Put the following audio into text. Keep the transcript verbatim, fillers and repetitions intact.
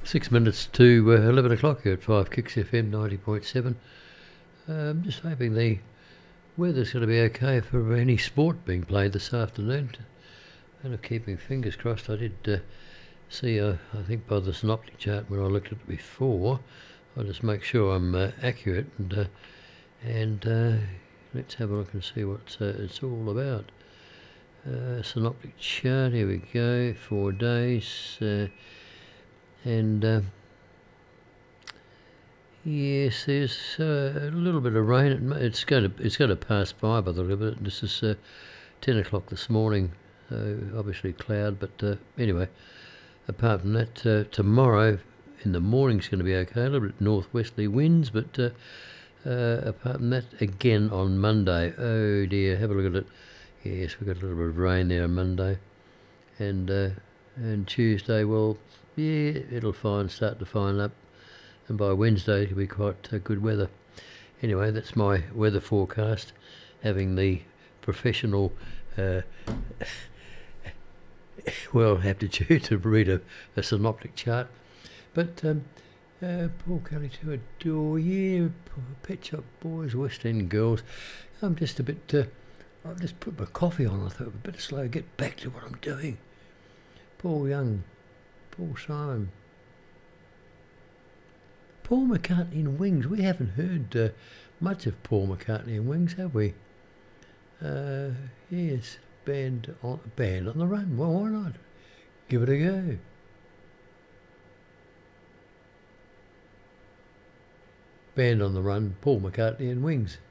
Six minutes to uh, eleven o'clock here at five Kicks F M ninety point seven. I'm just hoping the weather's going to be okay for any sport being played this afternoon. And I'm keeping fingers crossed. I did uh, see, uh, I think by the synoptic chart when I looked at it before, I'll just make sure I'm uh, accurate and uh, and uh, let's have a look and see what uh, it's all about. Uh, synoptic chart, here we go, four days. Uh, And uh, yes, there's uh, a little bit of rain. It's going to it's going to pass by by the look of it. This is uh, ten o'clock this morning. Uh, obviously cloud, but uh, anyway. Apart from that, uh, tomorrow in the morning's going to be okay. A little bit northwesterly winds, but uh, uh, apart from that, again on Monday. Oh dear, have a look at it. Yes, we've got a little bit of rain there on Monday, and uh, and Tuesday, well. Yeah, it'll fine, start to fine up, and by Wednesday it'll be quite uh, good weather. Anyway, that's my weather forecast, having the professional, uh, well, aptitude to read a, a synoptic chart. But um, uh, Paul Kelly to adore, yeah, Pet Shop Boys, West End Girls. I'm just a bit, uh, I've just put my coffee on, I thought a bit slow, get back to what I'm doing. Paul Young. Paul Simon, Paul McCartney and Wings. We haven't heard uh, much of Paul McCartney and Wings, have we? Uh, yes, band on band on the run. Well, why not? Give it a go. Band on the run. Paul McCartney and Wings.